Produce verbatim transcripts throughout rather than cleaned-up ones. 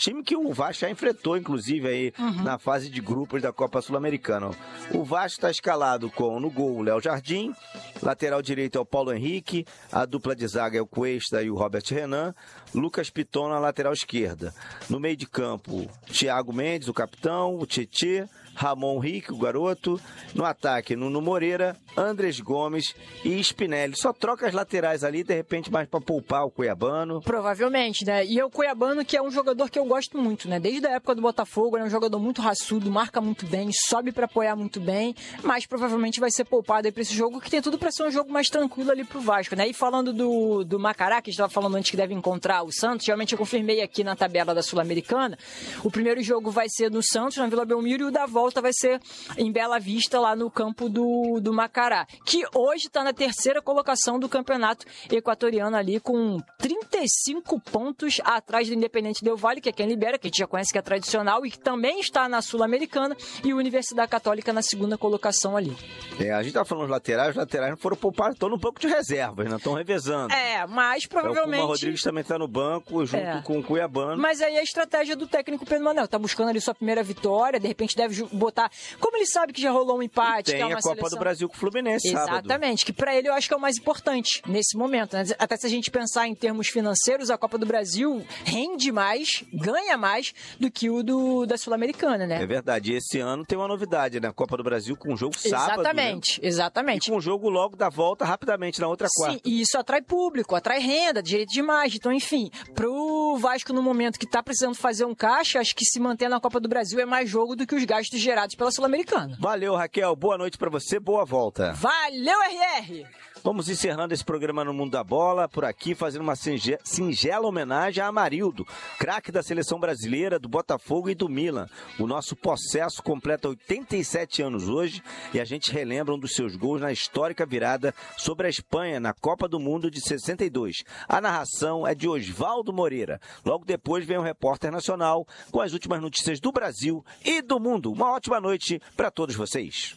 time que o Vasco já enfrentou, inclusive, aí uhum. na fase de grupos da Copa Sul-Americana. O Vasco está escalado com, no gol, o Léo Jardim, lateral direito é o Paulo Henrique, a dupla de zaga é o Cuesta e o Robert Renan, Lucas Piton na lateral esquerda. No meio de campo, Thiago Mendes, o capitão, o Tietê, Ramon Rique, o garoto. No ataque, Nuno Moreira, Andrés Gomes e Spinelli. Só troca as laterais ali, de repente, mais para poupar o Cuiabano. Provavelmente, né? E é o Cuiabano, que é um jogador que eu gosto muito, né? Desde a época do Botafogo, ele é um jogador muito raçudo, marca muito bem, sobe para apoiar muito bem, mas provavelmente vai ser poupado aí para esse jogo, que tem tudo para ser um jogo mais tranquilo ali pro Vasco, né? E falando do, do Macará, que a gente estava falando antes que deve encontrar o Santos, realmente eu confirmei aqui na tabela da Sul-Americana, o primeiro jogo vai ser no Santos, na Vila Belmiro, e o da volta vai ser em Bela Vista, lá no campo do, do Macará, que hoje está na terceira colocação do campeonato equatoriano ali, com trinta e cinco pontos atrás do Independente Del Valle, que é quem lidera, que a gente já conhece que é tradicional e que também está na Sul-Americana, e a Universidade Católica na segunda colocação ali. É, a gente tá falando os laterais, os laterais não foram poupados, estão no banco de reservas, não estão revezando. É, mas provavelmente... É, o Rodrigues também está no banco, junto é. com o Cuiabano. Mas aí a estratégia do técnico Pedro Manuel, tá buscando ali sua primeira vitória, de repente deve botar... Como ele sabe que já rolou um empate, e tem que é uma a Copa seleção... do Brasil com o Fluminense, Exatamente, sábado. Que pra ele eu acho que é o mais importante nesse momento, né? Até se a gente pensar em termos financeiros, a Copa do Brasil rende mais, ganha mais do que o do, da Sul-Americana, né? É verdade, e esse ano tem uma novidade, né? A Copa do Brasil com um jogo sábado. Exatamente, né? exatamente. E com um jogo logo da volta rapidamente na outra quarta. Sim, e isso atrai público, atrai renda, direito de imagem. Então, enfim, pro Vasco no momento que tá precisando fazer um caixa, acho que se manter na Copa do Brasil é mais jogo do que os gastos gerados pela Sul-Americana. Valeu, Raquel. Boa noite pra você, boa volta. Valeu, R R! Vamos encerrando esse programa no Mundo da Bola, por aqui, fazendo uma singe- singela homenagem a Amarildo, craque da seleção brasileira, do Botafogo e do Milan. O nosso possesso completa oitenta e sete anos hoje e a gente relembra um dos seus gols na histórica virada sobre a Espanha na Copa do Mundo de sessenta e dois. A narração é de Osvaldo Moreira. Logo depois vem o repórter nacional com as últimas notícias do Brasil e do mundo. Uma ótima noite para todos vocês.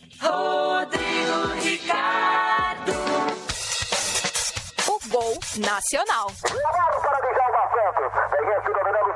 Rodrigo Ricardo. O Gol Nacional.